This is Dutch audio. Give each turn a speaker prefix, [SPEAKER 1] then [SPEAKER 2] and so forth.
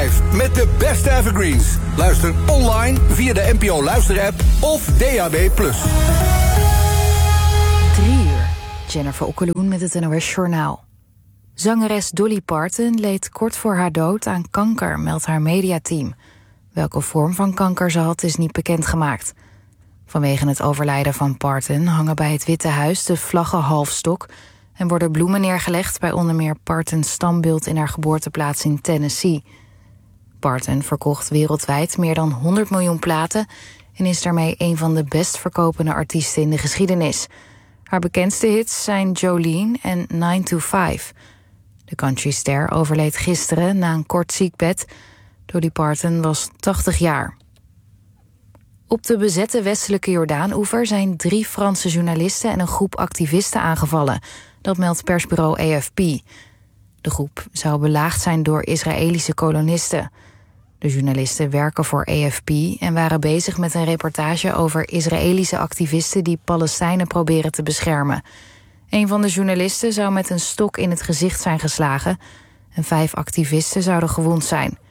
[SPEAKER 1] 5 met de beste evergreens. Luister online via de NPO Luisterapp of DAB+.
[SPEAKER 2] 3 uur. Jennifer Okkeloen met het NOS Journaal. Zangeres Dolly Parton leed kort voor haar dood aan kanker, meldt haar mediateam. Welke vorm van kanker ze had, is niet bekendgemaakt. Vanwege het overlijden van Parton hangen bij het Witte Huis de vlaggen halfstok en worden bloemen neergelegd bij onder meer Partons standbeeld in haar geboorteplaats in Tennessee. Parton verkocht wereldwijd meer dan 100 miljoen platen en is daarmee een van de best verkopende artiesten in de geschiedenis. Haar bekendste hits zijn Jolene en 9 to 5. De countryster overleed gisteren na een kort ziekbed. Dolly Parton was 80 jaar. Op de bezette westelijke Jordaan-oever zijn 3 Franse journalisten en een groep activisten aangevallen. Dat meldt persbureau AFP. De groep zou belaagd zijn door Israëlische kolonisten. De journalisten werken voor AFP en waren bezig met een reportage over Israëlische activisten die Palestijnen proberen te beschermen. Een van de journalisten zou met een stok in het gezicht zijn geslagen en 5 activisten zouden gewond zijn.